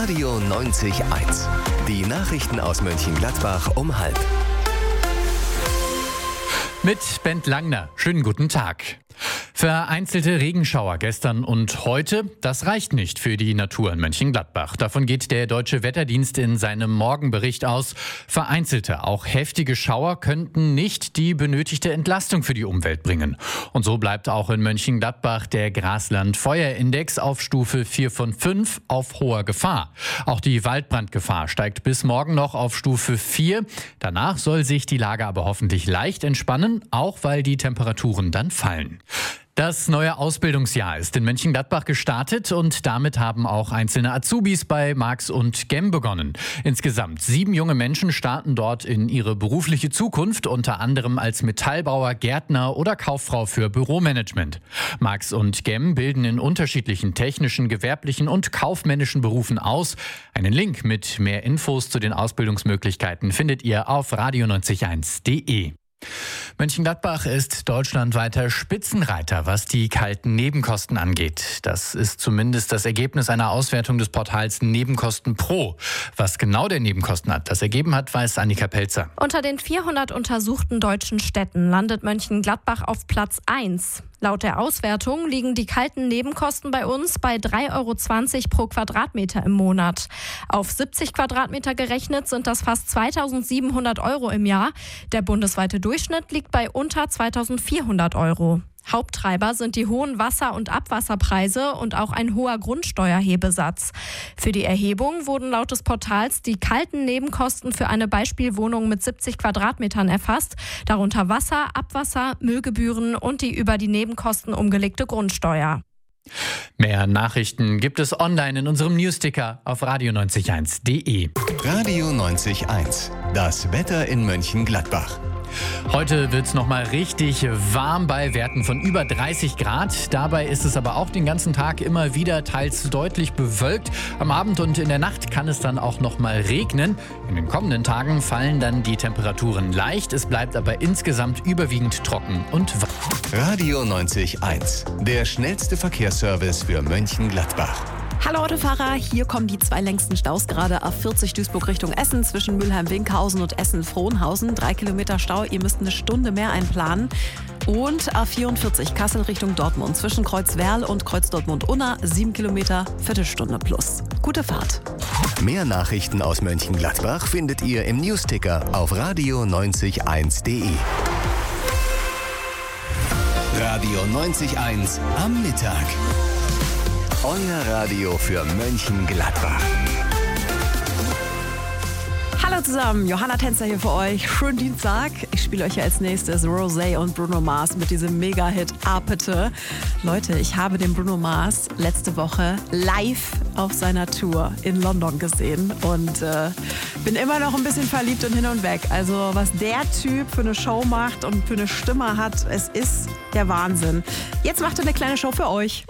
Radio 90.1. Die Nachrichten aus Mönchengladbach um 12:30. Mit Bent Langner. Schönen guten Tag. Vereinzelte Regenschauer gestern und heute, das reicht nicht für die Natur in Mönchengladbach. Davon geht der Deutsche Wetterdienst in seinem Morgenbericht aus. Vereinzelte, auch heftige Schauer könnten nicht die benötigte Entlastung für die Umwelt bringen. Und so bleibt auch in Mönchengladbach der Grasland-Feuerindex auf Stufe 4 von 5 auf hoher Gefahr. Auch die Waldbrandgefahr steigt bis morgen noch auf Stufe 4. Danach soll sich die Lage aber hoffentlich leicht entspannen, auch weil die Temperaturen dann fallen. Das neue Ausbildungsjahr ist in Mönchengladbach gestartet und damit haben auch einzelne Azubis bei Marx & Gemm begonnen. Insgesamt 7 junge Menschen starten dort in ihre berufliche Zukunft, unter anderem als Metallbauer, Gärtner oder Kauffrau für Büromanagement. Marx & Gemm bilden in unterschiedlichen technischen, gewerblichen und kaufmännischen Berufen aus. Einen Link mit mehr Infos zu den Ausbildungsmöglichkeiten findet ihr auf radio901.de. Mönchengladbach ist deutschlandweiter Spitzenreiter, was die kalten Nebenkosten angeht. Das ist zumindest das Ergebnis einer Auswertung des Portals Nebenkosten Pro. Was genau der Nebenkostenakt das ergeben hat, weiß Annika Pelzer. Unter den 400 untersuchten deutschen Städten landet Mönchengladbach auf Platz 1. Laut der Auswertung liegen die kalten Nebenkosten bei uns bei 3,20 € pro Quadratmeter im Monat. Auf 70 Quadratmeter gerechnet sind das fast 2.700 € im Jahr. Der bundesweite Durchschnitt liegt bei unter 2.400 €. Haupttreiber sind die hohen Wasser- und Abwasserpreise und auch ein hoher Grundsteuerhebesatz. Für die Erhebung wurden laut des Portals die kalten Nebenkosten für eine Beispielwohnung mit 70 Quadratmetern erfasst, darunter Wasser, Abwasser, Müllgebühren und die über die Nebenkosten umgelegte Grundsteuer. Mehr Nachrichten gibt es online in unserem Newsticker auf radio901.de. Radio 90.1. Das Wetter in Mönchengladbach. Heute wird es nochmal richtig warm bei Werten von über 30 Grad. Dabei ist es aber auch den ganzen Tag immer wieder teils deutlich bewölkt. Am Abend und in der Nacht kann es dann auch nochmal regnen. In den kommenden Tagen fallen dann die Temperaturen leicht. Es bleibt aber insgesamt überwiegend trocken und warm. Radio 90.1. Der schnellste Verkehrsservice für Mönchengladbach. Hallo Autofahrer, hier kommen die 2 längsten Staus gerade. A40 Duisburg Richtung Essen zwischen Mülheim-Winkhausen und Essen-Frohnhausen. 3 Kilometer Stau, ihr müsst eine Stunde mehr einplanen. Und A44 Kassel Richtung Dortmund zwischen Kreuzwerl und Kreuz-Dortmund-Unna. 7 Kilometer, Viertelstunde plus. Gute Fahrt. Mehr Nachrichten aus Mönchengladbach findet ihr im Newsticker auf radio901.de. Radio 90.1 am Mittag. Euer Radio für Mönchengladbach. Hallo zusammen, Johanna Tänzer hier für euch. Schönen Dienstag. Ich spiele euch als nächstes Rosé und Bruno Mars mit diesem Mega-Hit Apete. Leute, ich habe den Bruno Mars letzte Woche live auf seiner Tour in London gesehen und bin immer noch ein bisschen verliebt und hin und weg. Also was der Typ für eine Show macht und für eine Stimme hat, es ist der Wahnsinn. Jetzt macht er eine kleine Show für euch.